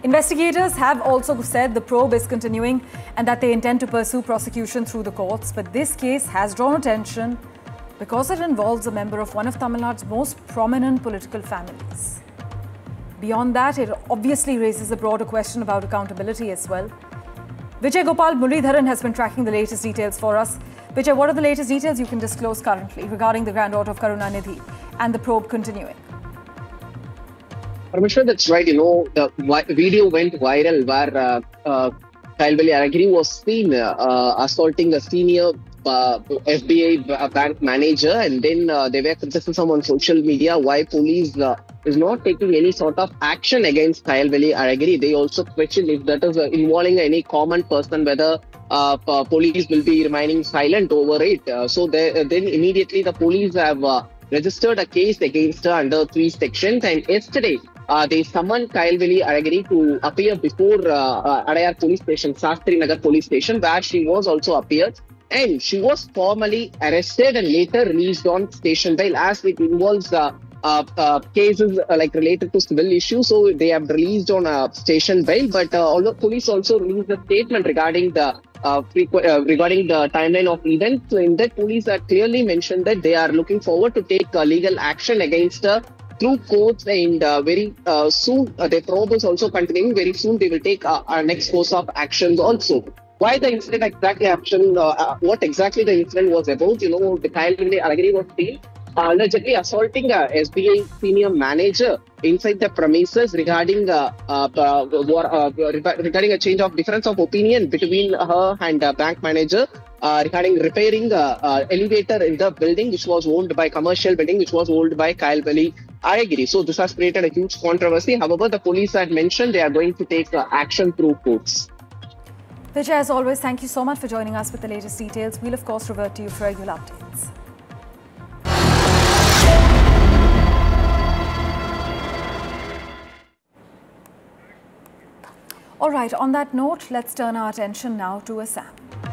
Investigators have also said the probe is continuing and that they intend to pursue prosecution through the courts. But this case has drawn attention because it involves a member of one of Tamil Nadu's most prominent political families. Beyond that, it obviously raises a broader question about accountability as well. Vijay Gopal Muralidharan has been tracking the latest details for us. Vijay, what are the latest details you can disclose currently regarding the granddaughter of Karunanidhi and the probe continuing? Parmeshwar, that's right. The video went viral where Kayalvelli Alagiri was seen assaulting a senior FBI bank manager, and then they were criticism on social media why police is not taking any sort of action against Kayalvelli Alagiri. They also questioned if that is involving any common person, whether police will be remaining silent over it. So then immediately the police have registered a case against her under 3 sections, and yesterday they summoned Kayalvelli Alagiri to appear before Adayar police station, Shastri Nagar police station, where she was also appeared. And she was formally arrested and later released on station bail, as it involves cases like related to civil issues. So they have released on station bail. But although police also released a statement regarding the timeline of events, so in that police are clearly mentioned that they are looking forward to take legal action against her through courts, and very soon the probe is also continuing. Very soon they will take our next course of actions also. Why the incident exactly happened, what exactly the incident was about, the Kayalvelli Alagiri was seen allegedly assaulting a SBI senior manager inside the premises regarding regarding a change of difference of opinion between her and the bank manager regarding repairing elevator in the building which was owned by commercial building which was owned by Kayalvelli Alagiri. So this has created a huge controversy. However, the police had mentioned they are going to take action through courts. Vijay, as always, thank you so much for joining us with the latest details. We'll, of course, revert to you for regular updates. All right, on that note, let's turn our attention now to Assam.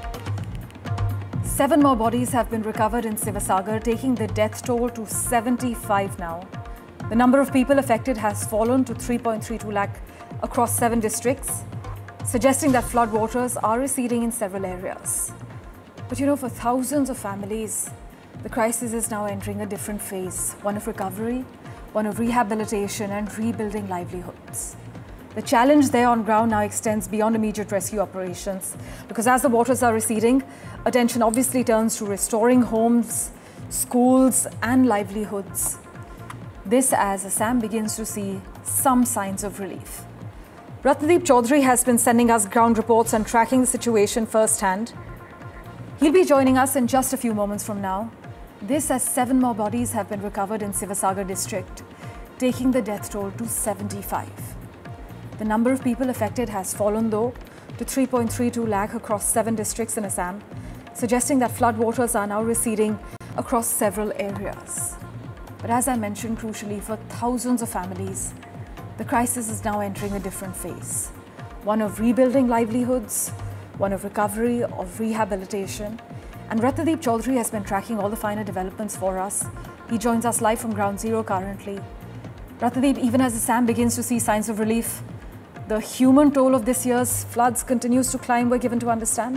7 more bodies have been recovered in Sivasagar, taking the death toll to 75 now. The number of people affected has fallen to 3.32 lakh across 7 districts, suggesting that floodwaters are receding in several areas. But for thousands of families, the crisis is now entering a different phase, one of recovery, one of rehabilitation and rebuilding livelihoods. The challenge there on ground now extends beyond immediate rescue operations, because as the waters are receding, attention obviously turns to restoring homes, schools and livelihoods. This as Assam begins to see some signs of relief. Ratnadeep Chaudhary has been sending us ground reports and tracking the situation firsthand. He'll be joining us in just a few moments from now. This as 7 more bodies have been recovered in Sivasagar district, taking the death toll to 75. The number of people affected has fallen though to 3.32 lakh across 7 districts in Assam, suggesting that floodwaters are now receding across several areas. But as I mentioned, crucially for thousands of families, the crisis is now entering a different phase, one of rebuilding livelihoods, one of recovery, of rehabilitation. And Ratnadeep Chaudhary has been tracking all the finer developments for us. He joins us live from Ground Zero currently. Ratnadeep, even as Assam begins to see signs of relief, the human toll of this year's floods continues to climb, we're given to understand.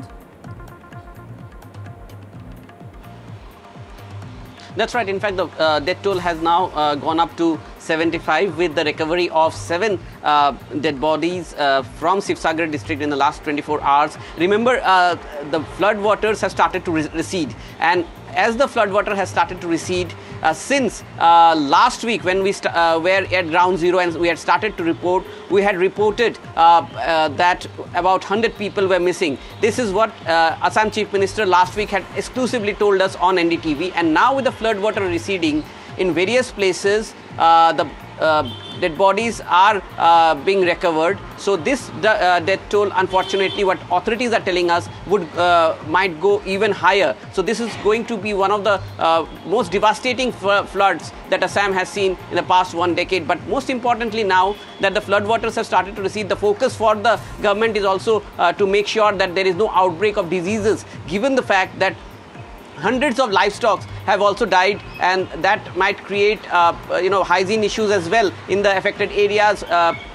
That's right. In fact, the death toll has now gone up to 75 with the recovery of 7 dead bodies from Sivasagar district in the last 24 hours. Remember, the flood waters have started to recede, and as the flood water has started to recede since last week when we were at Ground Zero and we had started to report, we had reported that about 100 people were missing. This is what Assam Chief Minister last week had exclusively told us on NDTV, and now with the flood water receding in various places, the dead bodies are being recovered. So this death toll, unfortunately, what authorities are telling us, might go even higher. So this is going to be one of the most devastating floods that Assam has seen in the past 1 decade. But most importantly, now that the floodwaters have started to recede, the focus for the government is also to make sure that there is no outbreak of diseases, given the fact that hundreds of livestock have also died, and that might create hygiene issues as well in the affected areas.